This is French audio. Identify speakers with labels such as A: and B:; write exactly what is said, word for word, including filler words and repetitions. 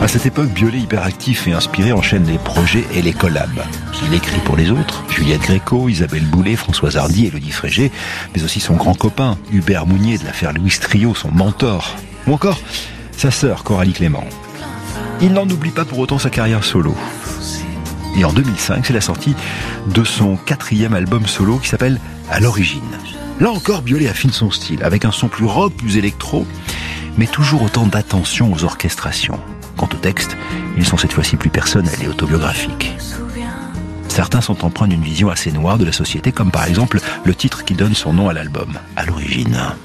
A: cette époque, Biolay, hyperactif et inspiré, enchaîne les projets et les collabs. Il écrit pour les autres, Juliette Gréco, Isabelle Boulay, Françoise Hardy, Élodie Frégé, mais aussi son grand copain, Hubert Mounier de l'affaire Louis Trio, son mentor, ou encore sa sœur, Coralie Clément. Il n'en oublie pas pour autant sa carrière solo. Et en deux mille cinq, c'est la sortie de son quatrième album solo qui s'appelle « À l'origine ». Là encore, Biolay affine son style, avec un son plus rock, plus électro, mais toujours autant d'attention aux orchestrations. Quant aux textes, ils sont cette fois-ci plus personnels et autobiographiques. Certains sont empreints d'une vision assez noire de la société, comme par exemple le titre qui donne son nom à l'album, « À l'origine ».